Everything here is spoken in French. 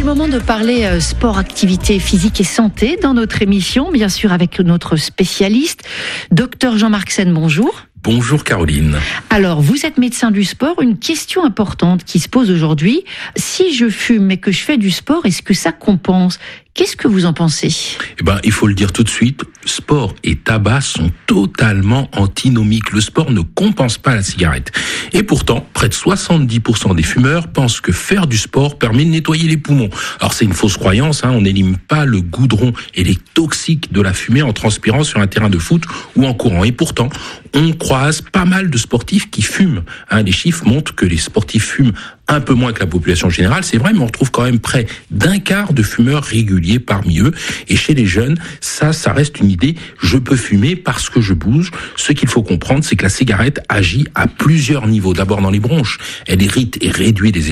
moment de parler sport, activité physique et santé dans notre émission, bien sûr avec notre spécialiste, Dr Jean-Marc Sen, bonjour. Bonjour Caroline. Alors, vous êtes médecin du sport, une question importante qui se pose aujourd'hui. Si je fume et que je fais du sport, est-ce que ça compense ? Qu'est-ce que vous en pensez ? Il faut le dire tout de suite, sport et tabac sont totalement antinomiques. Le sport ne compense pas la cigarette. Et pourtant, près de 70% des fumeurs pensent que faire du sport permet de nettoyer les poumons. Alors c'est une fausse croyance, on n'élimine pas le goudron et les toxiques de la fumée en transpirant sur un terrain de foot ou en courant. Et pourtant, on croise pas mal de sportifs qui fument. Les chiffres montrent que les sportifs fument un peu moins que la population générale, c'est vrai, mais on retrouve quand même près d'un quart de fumeurs réguliers parmi eux. Et chez les jeunes, ça reste une idée. Je peux fumer parce que je bouge. Ce qu'il faut comprendre, c'est que la cigarette agit à plusieurs niveaux. D'abord dans les bronches, elle irrite et réduit les